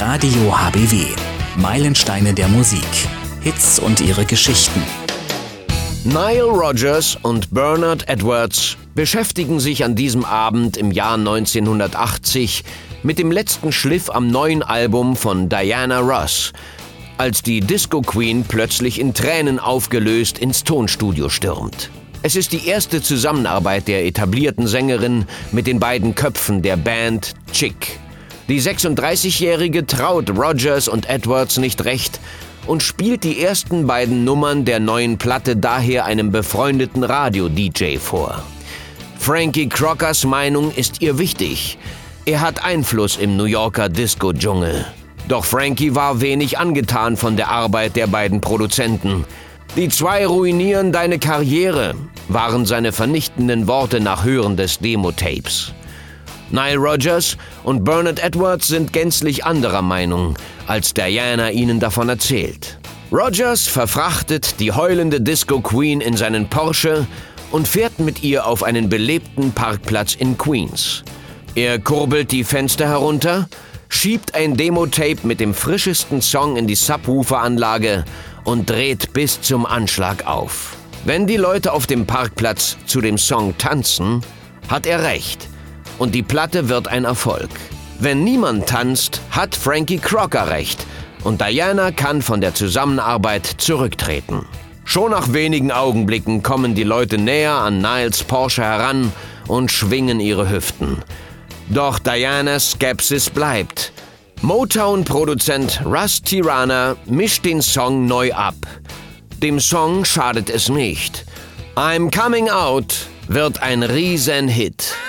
Radio HBW. Meilensteine der Musik. Hits und ihre Geschichten. Nile Rodgers und Bernard Edwards beschäftigen sich an diesem Abend im Jahr 1980 mit dem letzten Schliff am neuen Album von Diana Ross, als die Disco Queen plötzlich in Tränen aufgelöst ins Tonstudio stürmt. Es ist die erste Zusammenarbeit der etablierten Sängerin mit den beiden Köpfen der Band Chic. Die 36-Jährige traut Rodgers und Edwards nicht recht und spielt die ersten beiden Nummern der neuen Platte daher einem befreundeten Radio-DJ vor. Frankie Crockers Meinung ist ihr wichtig. Er hat Einfluss im New Yorker Disco-Dschungel. Doch Frankie war wenig angetan von der Arbeit der beiden Produzenten. Die zwei ruinieren deine Karriere, waren seine vernichtenden Worte nach Hören des Demo-Tapes. Nile Rodgers und Bernard Edwards sind gänzlich anderer Meinung, als Diana ihnen davon erzählt. Rodgers verfrachtet die heulende Disco Queen in seinen Porsche und fährt mit ihr auf einen belebten Parkplatz in Queens. Er kurbelt die Fenster herunter, schiebt ein Demo-Tape mit dem frischesten Song in die Subwoofer-Anlage und dreht bis zum Anschlag auf. Wenn die Leute auf dem Parkplatz zu dem Song tanzen, hat er recht. Und die Platte wird ein Erfolg. Wenn niemand tanzt, hat Frankie Crocker recht und Diana kann von der Zusammenarbeit zurücktreten. Schon nach wenigen Augenblicken kommen die Leute näher an Niles Porsche heran und schwingen ihre Hüften. Doch Dianas Skepsis bleibt. Motown-Produzent Russ Tirana mischt den Song neu ab. Dem Song schadet es nicht. I'm Coming Out wird ein Riesenhit.